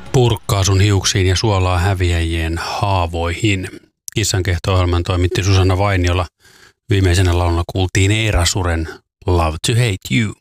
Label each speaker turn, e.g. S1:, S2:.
S1: Purkkaa sun hiuksiin ja suolaa häviäjien haavoihin. Kissankehto-ohjelman toimitti Susanna Vainiola. Viimeisenä laululla kuultiin Eera Suren Love to Hate You.